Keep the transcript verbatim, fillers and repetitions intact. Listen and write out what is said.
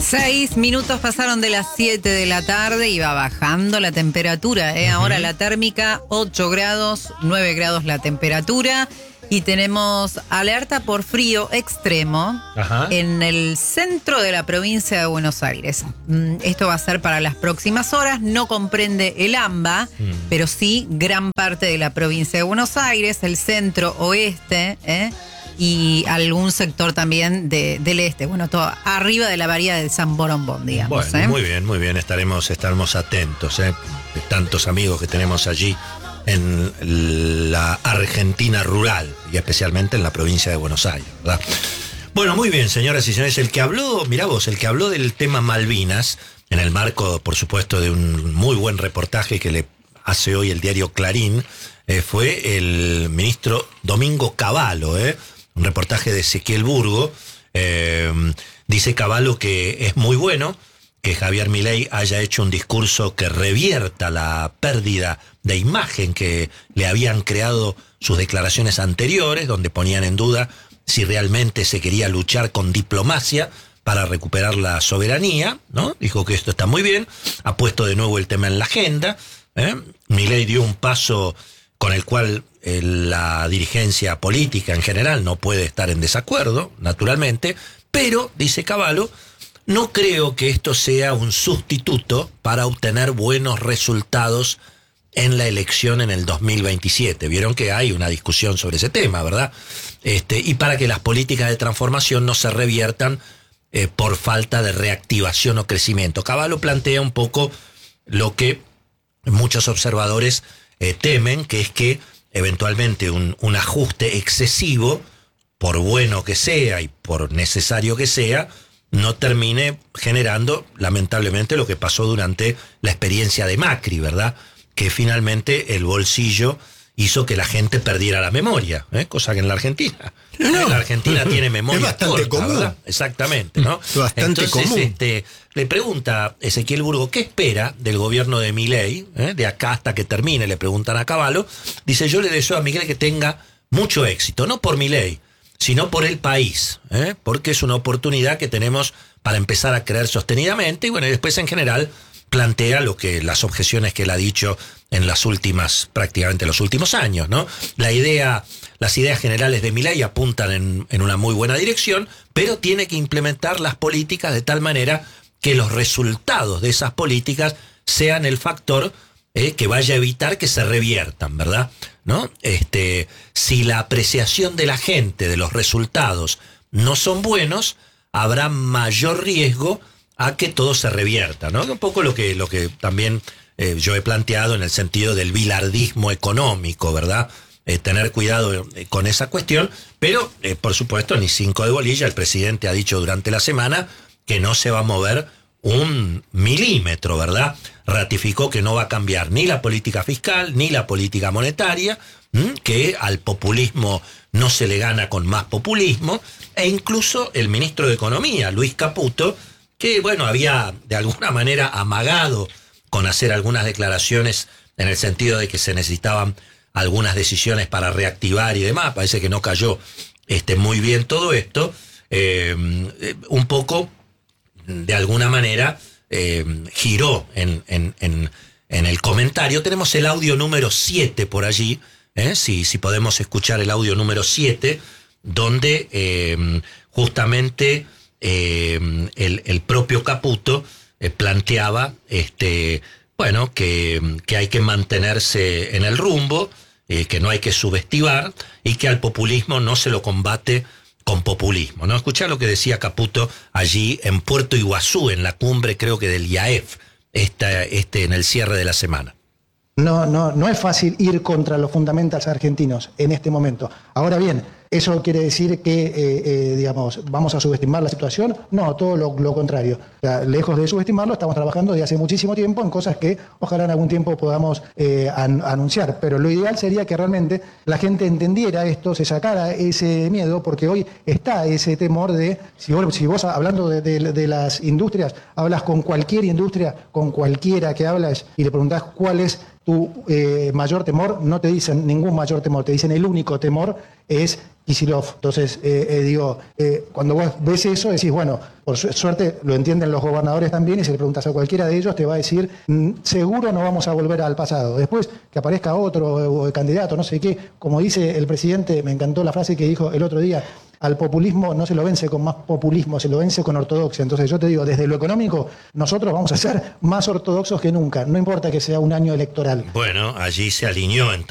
Seis minutos pasaron de las siete de la tarde y va bajando la temperatura, ¿eh? Uh-huh. Ahora la térmica, ocho grados, nueve grados la temperatura. Y tenemos alerta por frío extremo. Ajá. En el centro de la provincia de Buenos Aires. Esto va a ser para las próximas horas. No comprende el AMBA, mm. pero sí gran parte de la provincia de Buenos Aires, el centro oeste, ¿eh? Y algún sector también de, del este. Bueno, todo arriba de la bahía de San Borombón, digamos. Bueno, ¿eh? muy bien, muy bien. Estaremos, estaremos atentos, ¿eh? De tantos amigos que tenemos allí en la Argentina rural y especialmente en la provincia de Buenos Aires, ¿verdad? Bueno, muy bien, señoras y señores, el que habló, mirá vos, el que habló del tema Malvinas, en el marco, por supuesto, de un muy buen reportaje que le hace hoy el diario Clarín, eh, fue el ministro Domingo Cavallo, ¿eh? Un reportaje de Ezequiel Burgo. Eh, dice Cavallo que es muy bueno que Javier Milei haya hecho un discurso que revierta la pérdida de imagen que le habían creado sus declaraciones anteriores, donde ponían en duda si realmente se quería luchar con diplomacia para recuperar la soberanía, ¿no? Dijo que esto está muy bien, ha puesto de nuevo el tema en la agenda, ¿eh? Milei dio un paso con el cual eh, la dirigencia política en general no puede estar en desacuerdo, naturalmente, pero, dice Cavallo, no creo que esto sea un sustituto para obtener buenos resultados en la elección en el dos mil veintisiete. Vieron que hay una discusión sobre ese tema, ¿verdad? Este, y para que las políticas de transformación no se reviertan eh, por falta de reactivación o crecimiento. Cavallo plantea un poco lo que muchos observadores eh, temen, que es que eventualmente un, un ajuste excesivo, por bueno que sea y por necesario que sea, no termine generando, lamentablemente, lo que pasó durante la experiencia de Macri, ¿verdad? Que finalmente el bolsillo hizo que la gente perdiera la memoria, ¿eh? Cosa que en la Argentina. No, la Argentina tiene memoria. Es bastante corta, común. ¿verdad? Exactamente, ¿no? Es bastante Entonces, común. Este, le pregunta Ezequiel Burgo, ¿qué espera del gobierno de Milei? ¿Eh? De acá hasta que termine, le preguntan a Cavallo. Dice, yo le deseo a Milei que tenga mucho éxito, no por Milei, sino por el país, ¿eh? Porque es una oportunidad que tenemos para empezar a creer sostenidamente y bueno, y después en general plantea lo que las objeciones que él ha dicho en las últimas, prácticamente los últimos años, ¿no? La idea, las ideas generales de Milei apuntan en, en una muy buena dirección, pero tiene que implementar las políticas de tal manera que los resultados de esas políticas sean el factor eh, que vaya a evitar que se reviertan, ¿verdad? ¿No? Este, si la apreciación de la gente de los resultados no son buenos, habrá mayor riesgo a que todo se revierta, ¿no? Un poco lo que, lo que también eh, yo he planteado en el sentido del bilardismo económico, ¿verdad? Eh, tener cuidado eh, con esa cuestión, pero eh, por supuesto ni cinco de bolilla. El presidente ha dicho durante la semana que no se va a mover un milímetro, ¿verdad? Ratificó que no va a cambiar ni la política fiscal ni la política monetaria, ¿m? Que al populismo no se le gana con más populismo, e incluso el ministro de Economía, Luis Caputo, que bueno, había de alguna manera amagado con hacer algunas declaraciones en el sentido de que se necesitaban algunas decisiones para reactivar y demás, parece que no cayó este, muy bien todo esto, eh, un poco de alguna manera eh, giró en, en, en, en el comentario. Tenemos el audio número siete por allí, ¿eh? si, si podemos escuchar el audio número siete, donde eh, justamente eh, el, el propio Caputo eh, planteaba este, bueno, que, que hay que mantenerse en el rumbo, eh, que no hay que subestimar y que al populismo no se lo combate con populismo, ¿no? Escuchá lo que decía Caputo allí en Puerto Iguazú, en la cumbre, creo que del I A E F, esta, este, en el cierre de la semana. No, no, no es fácil ir contra los fundamentals argentinos en este momento. Ahora bien, ¿eso quiere decir que, eh, eh, digamos, vamos a subestimar la situación? No, todo lo, lo contrario. O sea, lejos de subestimarlo, estamos trabajando desde hace muchísimo tiempo en cosas que ojalá en algún tiempo podamos eh, an- anunciar. Pero lo ideal sería que realmente la gente entendiera esto, se sacara ese miedo, porque hoy está ese temor de, si vos, si vos hablando de, de, de las industrias, hablas con cualquier industria, con cualquiera que hablas y le preguntás cuál es tu eh, mayor temor, no te dicen ningún mayor temor, te dicen el único temor es Kicillof. Entonces, eh, eh, digo, eh, cuando vos ves eso, decís, bueno, por su suerte lo entienden los gobernadores también, y si le preguntas a cualquiera de ellos, te va a decir, mm, seguro no vamos a volver al pasado. Después, que aparezca otro o, o candidato, no sé qué, como dice el presidente, me encantó la frase que dijo el otro día, al populismo no se lo vence con más populismo, se lo vence con ortodoxia. Entonces yo te digo, desde lo económico, nosotros vamos a ser más ortodoxos que nunca, no importa que sea un año electoral. Bueno, allí se alineó entonces.